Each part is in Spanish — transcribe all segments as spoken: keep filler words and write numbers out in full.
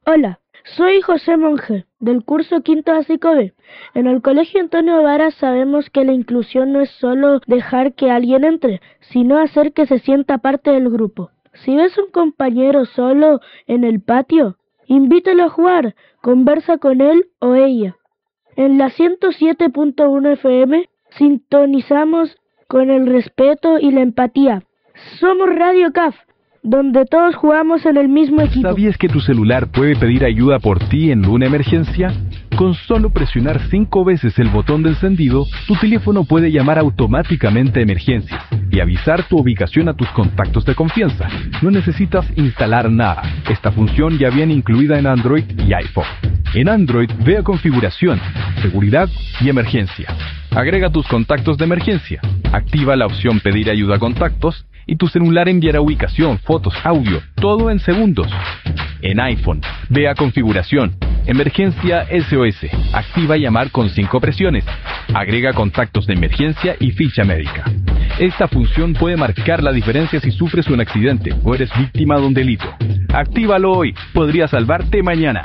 Hola, soy José Monge, del curso quinto básico B. En el Colegio Antonio Varas sabemos que la inclusión no es solo dejar que alguien entre, sino hacer que se sienta parte del grupo. Si ves un compañero solo en el patio, invítalo a jugar, conversa con él o ella. En la ciento siete punto uno F M sintonizamos con el respeto y la empatía. Somos Radio C A F, donde todos jugamos en el mismo equipo. ¿Sabías que tu celular puede pedir ayuda por ti en una emergencia? Con solo presionar cinco veces el botón de encendido, tu teléfono puede llamar automáticamente a emergencias y avisar tu ubicación a tus contactos de confianza. No necesitas instalar nada. Esta función ya viene incluida en Android y iPhone. En Android, ve a Configuración, Seguridad y Emergencia. Agrega tus contactos de emergencia. Activa la opción Pedir ayuda a contactos y tu celular enviará ubicación, fotos, audio, todo en segundos. En iPhone, ve a Configuración, Emergencia S O S. Activa llamar con cinco presiones. Agrega contactos de emergencia y ficha médica. Esta función puede marcar la diferencia si sufres un accidente o eres víctima de un delito. Actívalo hoy, podría salvarte mañana.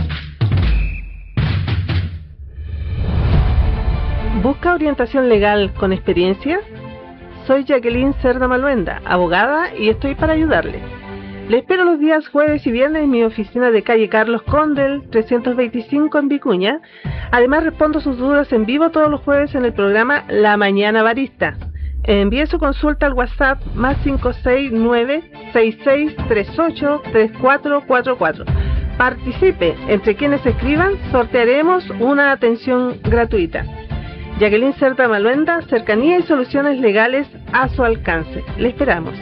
¿Busca orientación legal con experiencia? Soy Jacqueline Cerda Maluenda, abogada, y estoy para ayudarle. Le espero los días jueves y viernes en mi oficina de calle Carlos Condel, trescientos veinticinco en Vicuña. Además, respondo sus dudas en vivo todos los jueves en el programa La Mañana Barista. Envíe su consulta al WhatsApp más cinco seis nueve, seis seis tres ocho, tres cuatro cuatro cuatro. Participe. Entre quienes escriban, sortearemos una atención gratuita. Jacqueline Cerda Maluenda, cercanía y soluciones legales a su alcance. Le esperamos.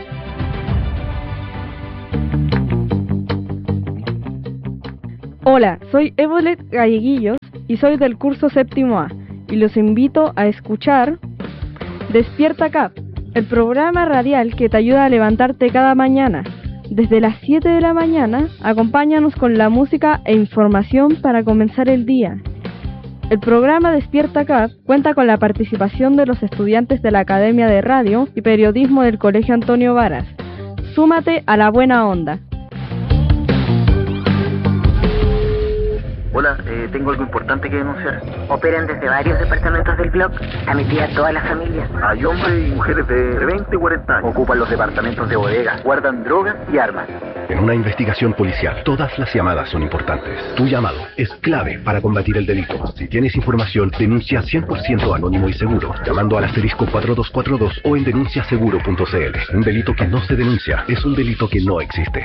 Hola, soy Evolet Galleguillos y soy del curso séptimo A y los invito a escuchar Despierta C A F, el programa radial que te ayuda a levantarte cada mañana. Desde las siete de la mañana, acompáñanos con la música e información para comenzar el día. El programa Despierta C A F cuenta con la participación de los estudiantes de la Academia de Radio y Periodismo del Colegio Antonio Varas. Súmate a la buena onda. Hola, eh, tengo algo importante que denunciar. Operan desde varios departamentos del blog, a metida a toda la familia. Hay hombres y mujeres de veinte y cuarenta años. Ocupan los departamentos de bodega, guardan drogas y armas. En una investigación policial, todas las llamadas son importantes. Tu llamado es clave para combatir el delito. Si tienes información, denuncia cien por ciento anónimo y seguro, llamando al asterisco cuatro dos cuatro dos o en denuncia seguro punto c l. Un delito que no se denuncia es un delito que no existe.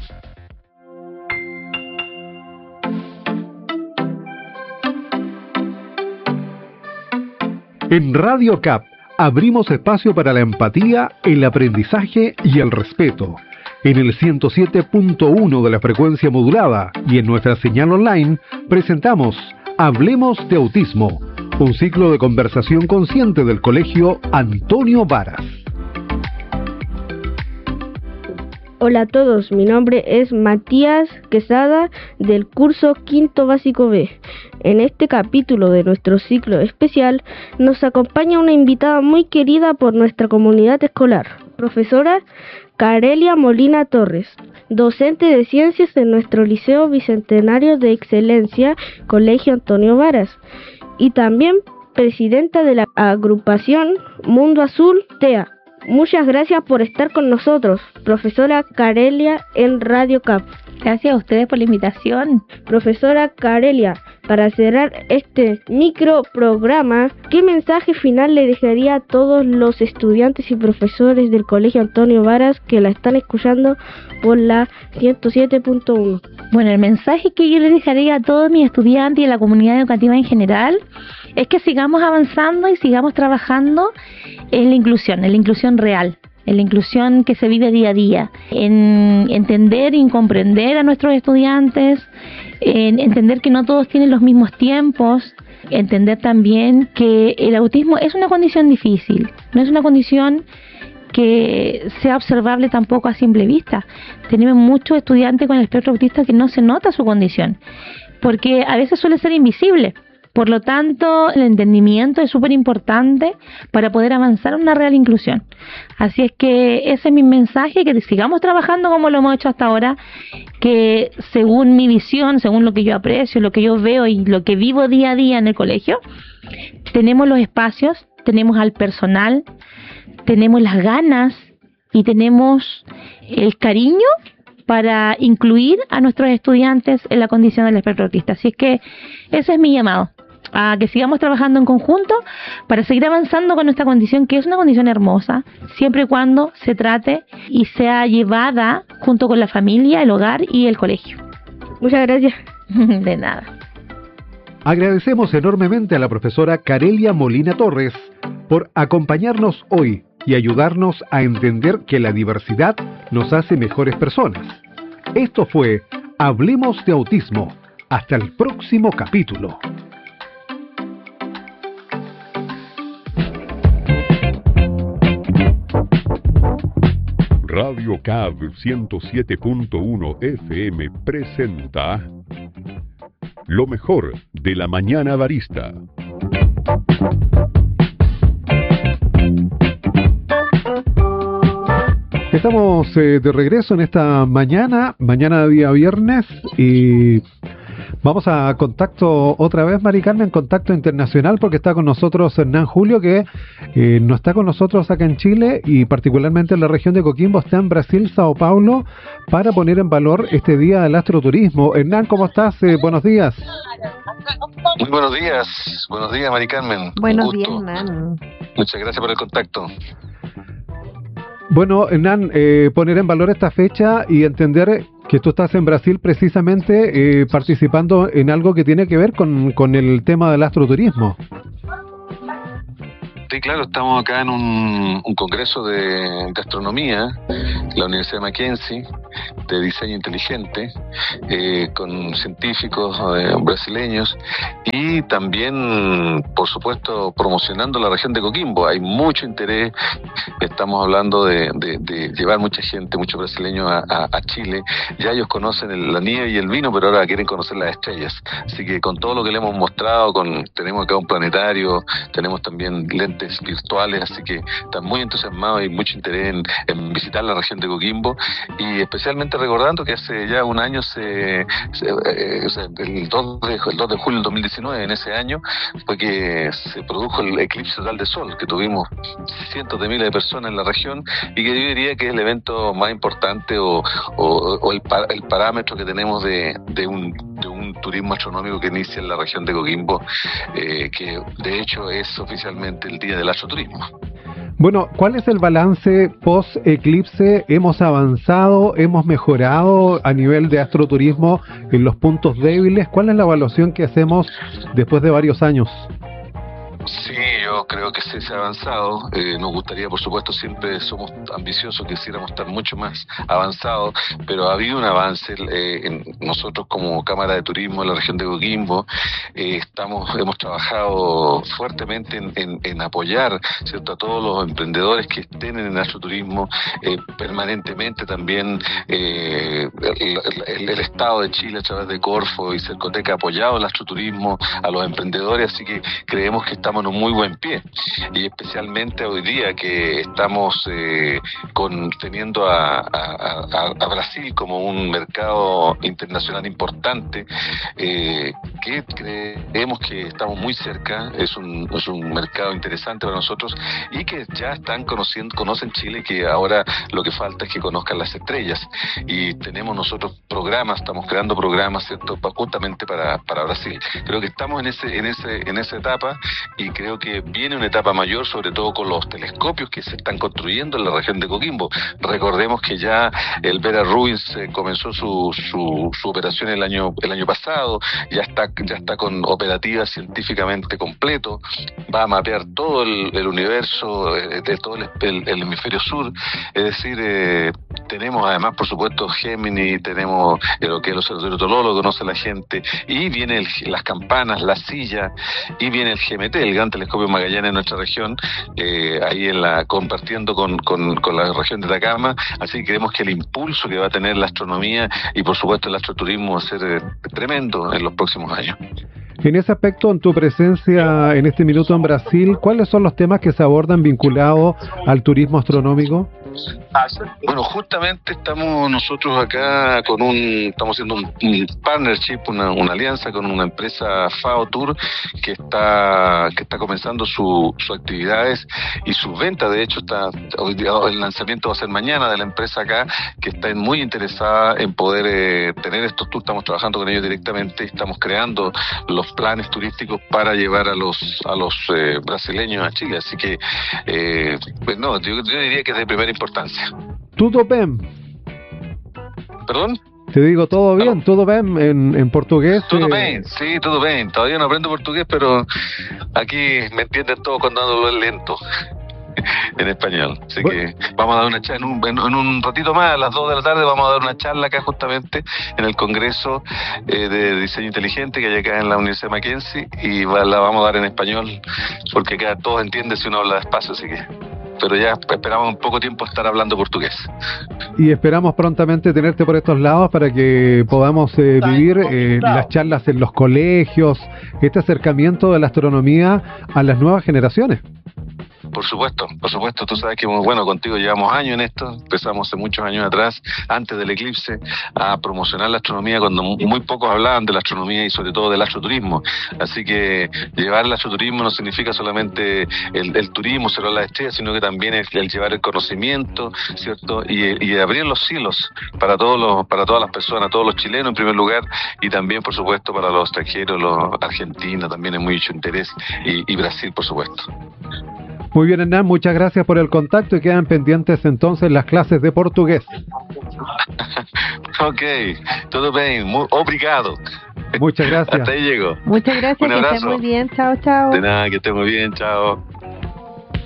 En Radio C A P abrimos espacio para la empatía, el aprendizaje y el respeto. En el ciento siete punto uno de la frecuencia modulada y en nuestra señal online presentamos Hablemos de Autismo, un ciclo de conversación consciente del Colegio Antonio Varas. Hola a todos, mi nombre es Matías Quesada del curso quinto básico B. En este capítulo de nuestro ciclo especial nos acompaña una invitada muy querida por nuestra comunidad escolar, profesora Carelia Molina Torres, docente de ciencias en nuestro Liceo Bicentenario de Excelencia, Colegio Antonio Varas, y también presidenta de la agrupación Mundo Azul T E A. Muchas gracias por estar con nosotros, profesora Carelia, en Radio C A F. Gracias a ustedes por la invitación. Profesora Carelia, para cerrar este microprograma, ¿qué mensaje final le dejaría a todos los estudiantes y profesores del Colegio Antonio Varas que la están escuchando por la ciento siete punto uno? Bueno, el mensaje que yo le dejaría a todos mis estudiantes y a la comunidad educativa en general es que sigamos avanzando y sigamos trabajando en la inclusión, en la inclusión real, en la inclusión que se vive día a día, en entender y comprender a nuestros estudiantes, en entender que no todos tienen los mismos tiempos, entender también que el autismo es una condición difícil, no es una condición que sea observable tampoco a simple vista. Tenemos muchos estudiantes con el espectro autista que no se nota su condición, porque a veces suele ser invisible. Por lo tanto, el entendimiento es súper importante para poder avanzar en una real inclusión. Así es que ese es mi mensaje, que sigamos trabajando como lo hemos hecho hasta ahora, que según mi visión, según lo que yo aprecio, lo que yo veo y lo que vivo día a día en el colegio, tenemos los espacios, tenemos al personal, tenemos las ganas y tenemos el cariño para incluir a nuestros estudiantes en la condición del espectro autista. Así es que ese es mi llamado, a que sigamos trabajando en conjunto para seguir avanzando con nuestra condición, que es una condición hermosa, siempre y cuando se trate y sea llevada junto con la familia, el hogar y el colegio. Muchas gracias. De nada. Agradecemos enormemente a la profesora Carelia Molina Torres por acompañarnos hoy y ayudarnos a entender que la diversidad nos hace mejores personas. Esto fue Hablemos de Autismo. Hasta el próximo capítulo. Radio C A B ciento siete punto uno F M presenta lo mejor de la mañana barista. Estamos eh, de regreso en esta mañana, mañana día viernes, y vamos a contacto otra vez, Mari Carmen, contacto internacional, porque está con nosotros Hernán Julio, que eh, no está con nosotros acá en Chile y particularmente en la región de Coquimbo, está en Brasil, Sao Paulo, para poner en valor este día del astroturismo. Hernán, ¿cómo estás? Eh, buenos días. Muy buenos días, buenos días, Mari Carmen. Buenos días, Hernán. Muchas gracias por el contacto. Bueno, Hernán, eh, poner en valor esta fecha y entender que tú estás en Brasil precisamente eh, participando en algo que tiene que ver con, con el tema del astroturismo. Sí, claro, estamos acá en un, un congreso de gastronomía, la Universidad de Mackenzie, de diseño inteligente, eh, con científicos eh, brasileños y también, por supuesto, promocionando la región de Coquimbo. Hay mucho interés, estamos hablando de, de, de llevar mucha gente, muchos brasileños a, a, a Chile. Ya ellos conocen el, la nieve y el vino, pero ahora quieren conocer las estrellas. Así que con todo lo que le hemos mostrado, con tenemos acá un planetario, tenemos también lentes virtuales, así que están muy entusiasmados y mucho interés en, en visitar la región de Coquimbo, y especialmente recordando que hace ya un año se, se eh, el, dos de, el dos de julio del dos mil diecinueve, en ese año fue que se produjo el eclipse total de sol, que tuvimos cientos de miles de personas en la región, y que yo diría que es el evento más importante o, o, o el, par, el parámetro que tenemos de, de un de un turismo astronómico que inicia en la región de Coquimbo, eh, que de hecho es oficialmente el día del astroturismo. Bueno, ¿cuál es el balance post-eclipse? ¿Hemos avanzado, hemos mejorado a nivel de astroturismo en los puntos débiles? ¿Cuál es la evaluación que hacemos después de varios años? Sí, yo creo que sí se ha avanzado. Eh, nos gustaría, por supuesto, siempre somos ambiciosos, quisiéramos estar mucho más avanzados, pero ha habido un avance. Eh, en nosotros como Cámara de Turismo de la región de Coquimbo eh, estamos hemos trabajado fuertemente en, en, en apoyar, ¿cierto?, a todos los emprendedores que estén en el astroturismo, eh, permanentemente también eh, el, el, el Estado de Chile a través de Corfo y Cercoteca ha apoyado el astroturismo a los emprendedores, así que creemos que estamos en un muy buen pie, y especialmente hoy día que estamos eh, con, teniendo a, a, a, a Brasil como un mercado internacional importante, eh, que creemos que estamos muy cerca, es un, es un mercado interesante para nosotros, y que ya están conociendo, conocen Chile, que ahora lo que falta es que conozcan las estrellas, y tenemos nosotros programas, estamos creando programas, ¿cierto?, justamente para, para Brasil. Creo que estamos en ese, en ese, en esa etapa, y creo que viene una etapa mayor, sobre todo con los telescopios que se están construyendo en la región de Coquimbo. Recordemos que ya el Vera Rubins eh, comenzó su, su, su operación el año el año pasado, ya está ya está con operativa científicamente completo, va a mapear todo el, el universo, eh, de todo el, el, el hemisferio sur, es decir, eh, tenemos además, por supuesto, Gemini, tenemos eh, lo que es el observatorio Tololo, lo conoce la gente, y viene el, las campanas, la silla, y viene el G M T, el gran telescopio Magallanes en nuestra región, eh, ahí en la compartiendo con, con, con la región de Atacama, así que creemos que el impulso que va a tener la astronomía y por supuesto el astroturismo va a ser eh, tremendo en los próximos años. En ese aspecto, en tu presencia en este minuto en Brasil, ¿cuáles son los temas que se abordan vinculados al turismo astronómico? Bueno, justamente estamos nosotros acá con un, estamos haciendo un, un partnership, una, una alianza con una empresa FAO Tour que está que está comenzando su, sus actividades y sus ventas. De hecho, está hoy día, el lanzamiento va a ser mañana de la empresa acá, que está muy interesada en poder eh, tener estos tours. Estamos trabajando con ellos directamente, estamos creando los planes turísticos para llevar a los a los eh, brasileños a Chile. Así que, eh, pues no, yo, yo diría que es de primera importancia. Tudo bem. ¿Perdón? Te digo, todo bien, no. Todo bien en, en portugués. Todo eh... bien, sí, todo bien. Todavía no aprendo portugués, pero aquí me entienden todo cuando ando lento en español. Así bueno. que vamos a dar una charla en un, en, en un ratito más, a las dos de la tarde, vamos a dar una charla acá justamente en el Congreso eh, de Diseño Inteligente que hay acá en la Universidad Mackenzie, y va, la vamos a dar en español porque acá todo entiende si uno habla despacio, así que... pero ya esperamos un poco tiempo estar hablando portugués. Y esperamos prontamente tenerte por estos lados para que podamos eh, vivir eh, las charlas en los colegios, este acercamiento de la astronomía a las nuevas generaciones. Por supuesto, por supuesto, tú sabes que bueno, contigo llevamos años en esto, empezamos hace muchos años atrás, antes del eclipse, a promocionar la astronomía cuando muy pocos hablaban de la astronomía y sobre todo del astroturismo. Así que llevar el astroturismo no significa solamente el, el turismo, cerrar las estrellas, sino que también el, el llevar el conocimiento, ¿cierto? Y, y abrir los cielos para todos los, para todas las personas, todos los chilenos en primer lugar, y también por supuesto para los extranjeros, los argentinos, también hay mucho interés, y, y Brasil por supuesto. Muy bien, Hernán, muchas gracias por el contacto y quedan pendientes entonces las clases de portugués. Ok, todo bien, muy obrigado. Muchas gracias. Hasta ahí llego. Muchas gracias, un que abrazo. esté muy bien, chao, chao. De nada, que esté muy bien, chao.